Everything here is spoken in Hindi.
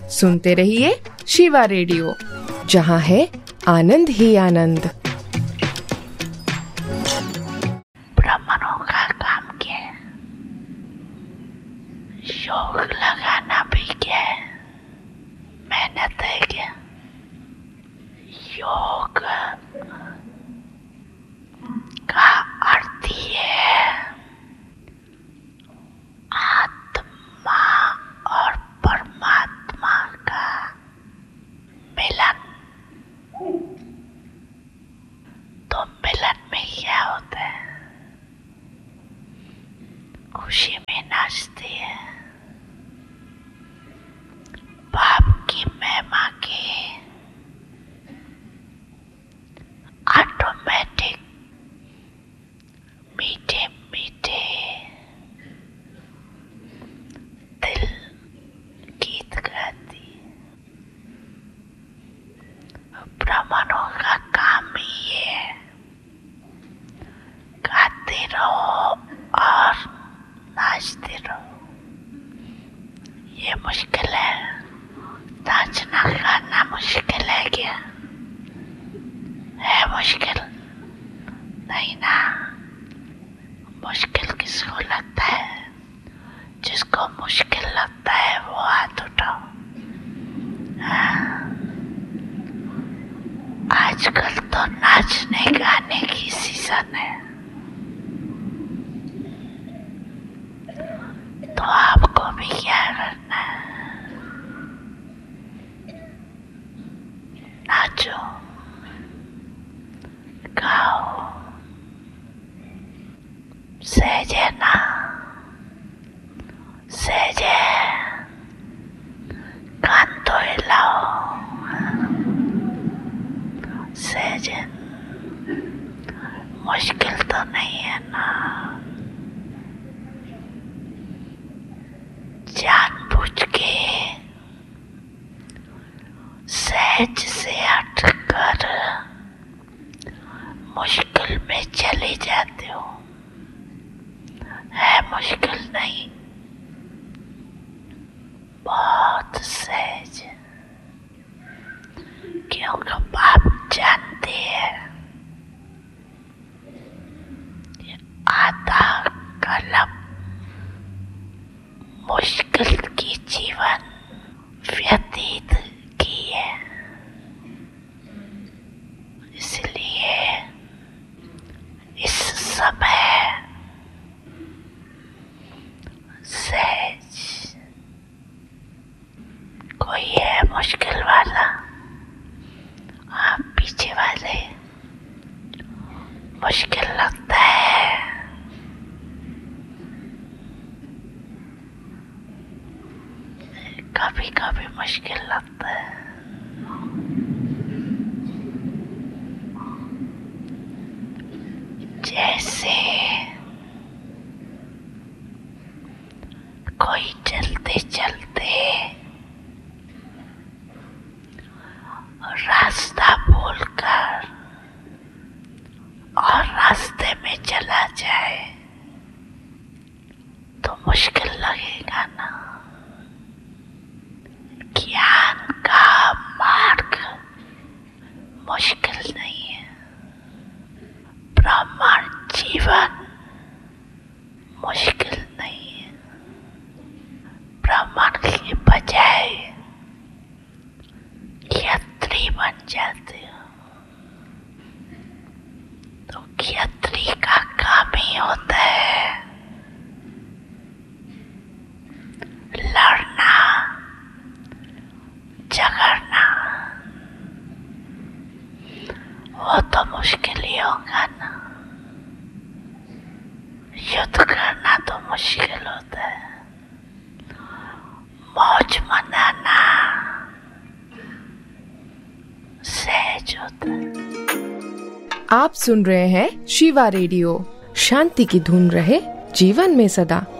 सुनते रहिए शिवा रेडियो, जहाँ है आनंद ही आनंद। ब्राह्मणों का काम क्या है? योग लगाना भी क्या है? मेहनत है क्या? योग का अर्थ है आत्मा और परमात्मा का मिलन। तो मिलन में क्या होता है? खुशी में नाचते हैं, बाप की महिमा के ऑटोमेटिक मीठे मीठे दिल गीत गाती। ब्राह्मणों का काम ही है, गाते रहो और नाचते रहो। ये मुश्किल है? नाचना गाना मुश्किल है क्या? है मुश्किल? नहीं ना। मुश्किल किसको लगता है? जिसको मुश्किल लगता है वो हाथ उठाओ। आजकल तो नाचने गाने की सीजन है, तो आपको भी क्या करना है? नाचो, गाओ, सहजे ना सहजे कान तो हिलाओ, सहजे। मुश्किल तो नहीं है ना। जानबूझ के सहज से हटकर मुश्किल में चले जाते हो। है मुश्किल नहीं, बहुत सहज। क्योंकि बाप जानते हैं आधा कलम मुश्किल की जीवन व्यतीत की है। इसलिए इस समय सहज। कोई है मुश्किल वाला? आप पीछे वाले मुश्किल लगता है? कभी कभी मुश्किल लगता है। जैसे कोई चलते चलते रास्ता भूलकर और रास्ते में चला जाए तो मुश्किल लगेगा ना। ज्ञान का मार्ग मुश्किल नहीं है। ब्राह्मण जीवन मुश्किल नहीं है। ब्राह्मण के बजाय क्षत्रिय बन जाते हो, तो क्षत्रिय का काम ही होता है लड़ना, झगड़ना। वो तो मुश्किल ही होगा ना। युद्ध करना तो मुश्किल होता है, मौज मनाना सहज होता है। आप सुन रहे हैं शिवा रेडियो। शांति की धुन रहे जीवन में सदा।